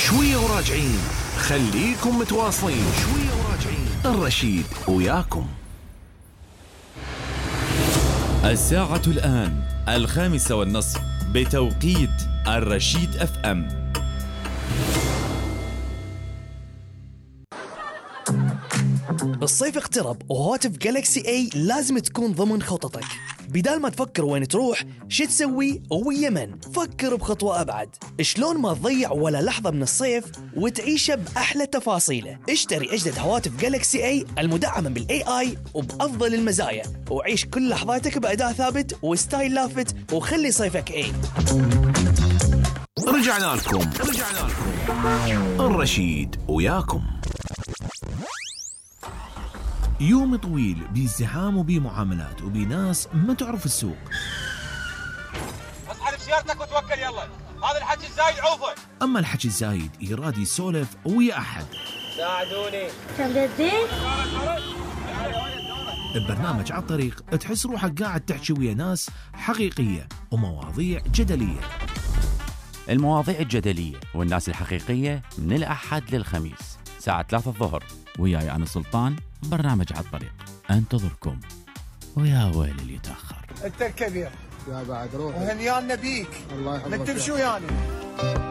شوية وراجعين، خليكم متواصلين. شوية وراجعين، الرشيد وياكم. الساعة الآن 5:30 بتوقيت الرشيد FM. الصيف اقترب وهواتف جالكسي اي لازم تكون ضمن خططك. بدال ما تفكر وين تروح شو تسوي ويمن، فكر بخطوة أبعد. شلون ما تضيع ولا لحظة من الصيف وتعيشه بأحلى تفاصيله. اشتري أجدد هواتف جالكسي اي المدعمة بالاي اي وبأفضل المزايا، وعيش كل لحظاتك بأداء ثابت وستايل لافت، وخلي صيفك اي. رجعنا لكم الرشيد وياكم. يوم طويل بازدحام وبمعاملات وبناس ما تعرف السوق. اسحب سيارتك وتوكل يلا، هذا الحكي الزايد عوفه. اما الحكي الزايد يراد يسولف ويا احد. ساعدوني. كم جدين؟ ببرنامج على الطريق تحس روحك قاعد تحكي ويا ناس حقيقية ومواضيع جدلية. المواضيع الجدلية والناس الحقيقية من الأحد للخميس ساعة 3 الظهر، وياي أنا سلطان. برنامج على الطريق انتظركم، ويا ويل اللي يتأخر. انت الكبير يا بعد روح وهنيانا بيك. الله يحفظك. نتمشوا يعني.